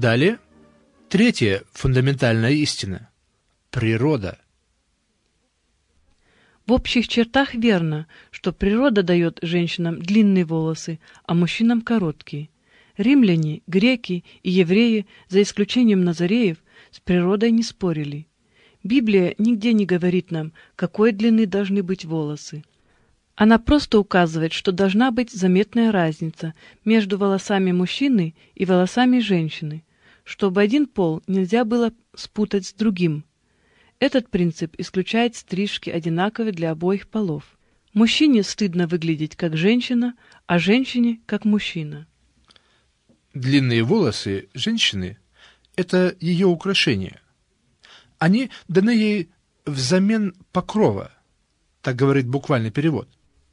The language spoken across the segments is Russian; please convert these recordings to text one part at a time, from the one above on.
Далее, третья фундаментальная истина – природа. В общих чертах верно, что природа дает женщинам длинные волосы, а мужчинам короткие. Римляне, греки и евреи, за исключением назареев, с природой не спорили. Библия нигде не говорит нам, какой длины должны быть волосы. Она просто указывает, что должна быть заметная разница между волосами мужчины и волосами женщины, чтобы один пол нельзя было спутать с другим. Этот принцип исключает стрижки одинаковые для обоих полов. Мужчине стыдно выглядеть как женщина, а женщине как мужчина. Длинные волосы женщины – это ее украшение. Они даны ей взамен покрова, так говорит буквальный перевод.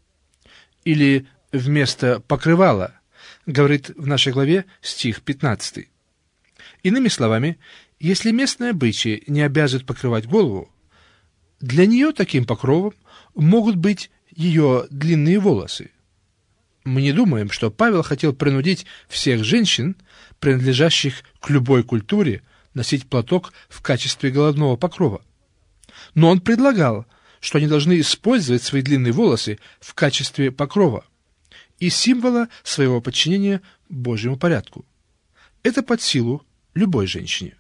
Или вместо покрывала, говорит в нашей главе стих 15. Иными словами, если местные обычаи не обязывают покрывать голову, для нее таким покровом могут быть ее длинные волосы. Мы не думаем, что Павел хотел принудить всех женщин, принадлежащих к любой культуре, носить платок в качестве головного покрова. Но он предлагал, что они должны использовать свои длинные волосы в качестве покрова и символа своего подчинения Божьему порядку. Это под силу любой женщине.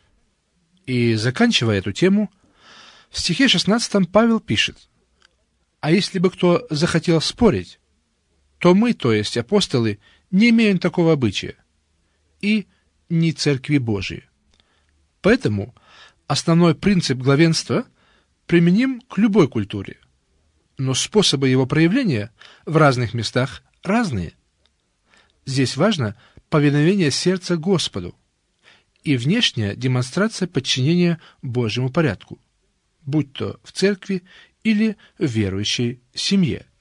И заканчивая эту тему, в стихе 16 Павел пишет: «А если бы кто захотел спорить, то мы, то есть апостолы, не имеем такого обычая, и не Церкви Божией». Поэтому основной принцип главенства применим к любой культуре, но способы его проявления в разных местах разные. Здесь важно повиновение сердца Господу и внешняя демонстрация подчинения Божьему порядку, будь то в церкви или в верующей семье.